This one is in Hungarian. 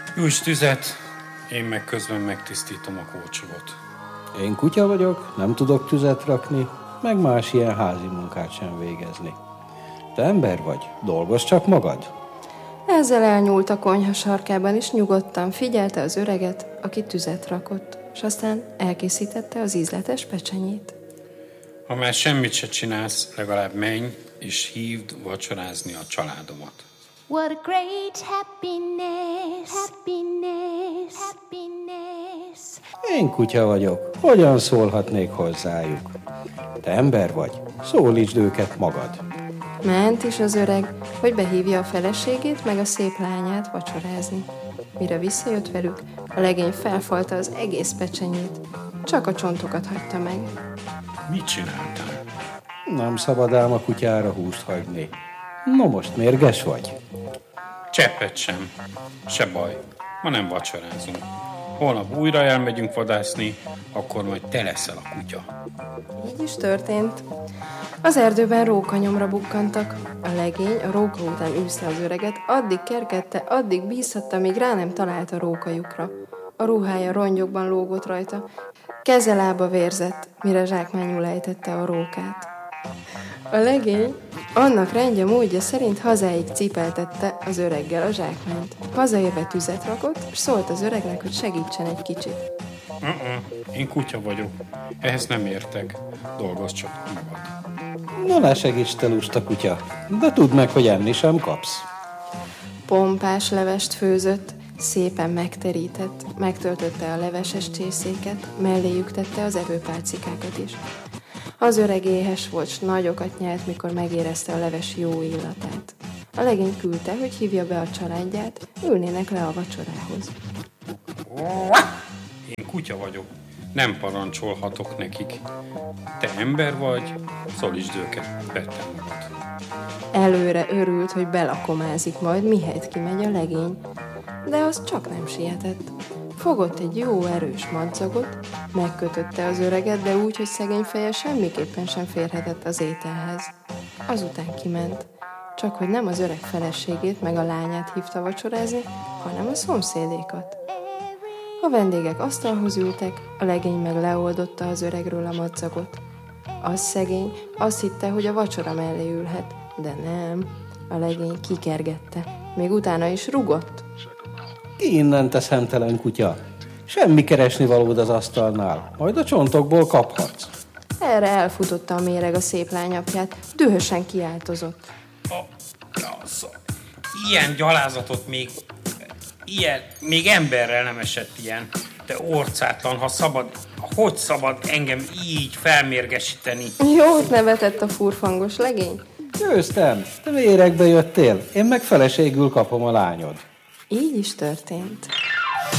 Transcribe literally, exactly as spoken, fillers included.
Gyújts tüzet, én meg közben megtisztítom a kócsovot. Én kutya vagyok, nem tudok tüzet rakni, meg más ilyen házi munkát sem végezni. Te ember vagy, dolgozz csak magad. Ezzel elnyúlt a konyha sarkában, és nyugodtan figyelte az öreget, aki tüzet rakott, és aztán elkészítette az ízletes pecsenyét. Ha már semmit se csinálsz, legalább menj és hívd vacsorázni a családomat. What a great happiness, happiness, happiness. Én kutya vagyok, hogyan szólhatnék hozzájuk? Te ember vagy, szólítsd őket magad. Ment is az öreg, hogy behívja a feleségét meg a szép lányát vacsorázni. Mire visszajött velük, a legény felfalta az egész pecsenyét, csak a csontokat hagyta meg. Mit csináltam? Nem szabad ám a kutyára húst hagyni. No most mérges vagy? Cseppet sem. Se baj. Ma nem vacsorázunk. Holnap újra elmegyünk vadászni, akkor majd te leszel a kutya. Így is történt. Az erdőben rókanyomra bukkantak. A legény a róka után űzte az öreget, addig kerkedte, addig bízhatta, míg rá nem talált a rókajukra. A ruhája rongyokban lógott rajta, keze lába vérzett, mire zsákmányul ejtette a rókát. A legény annak rendje módja szerint hazáig cipeltette az öreggel a zsákmányt. Hazaérve tüzet rakott, és szólt az öregnek, hogy segítsen egy kicsit. Uh-uh, én kutya vagyok. Ehhez nem értek. Dolgozz csak magad. Na ne segíts, te lusta kutya, de tudd meg, hogy enni sem kapsz. Pompás levest főzött, szépen megterített, megtöltötte a leveses csészéket, melléjük tette az evőpálcikákat is. Az öreg éhes volt, s nagyokat nyelt, mikor megérezte a leves jó illatát. A legény küldte, hogy hívja be a családját, ülnének le a vacsorához. Én kutya vagyok. Nem parancsolhatok nekik. Te ember vagy, szólítsd őket, vettem magad. Előre örült, hogy belakomázik majd, mihelyt kimegy a legény. De az csak nem sietett. Fogott egy jó erős madzagot, megkötötte az öreget, de úgy, hogy szegény feje semmiképpen sem férhetett az ételhez. Azután kiment, csak hogy nem az öreg feleségét meg a lányát hívta vacsorázni, hanem a szomszédékat. A vendégek asztalhoz ültek, a legény meg leoldotta az öregről a madzagot. Az szegény azt hitte, hogy a vacsora mellé ülhet, de nem, a legény kikergette, még utána is rugott. Ki innen, te szemtelen kutya? Semmi keresni valód az asztalnál, majd a csontokból kaphatsz. Erre elfutotta a méreg a szép lányapját, dühösen kiáltozott. A, az, ilyen gyalázatot még, ilyen, még emberrel nem esett ilyen. Te orcátlan, ha szabad, hogy szabad engem így felmérgesíteni? Jót nevetett a furfangos legény. Győztem, te méregbe jöttél, én meg feleségül kapom a lányod. Így is történt.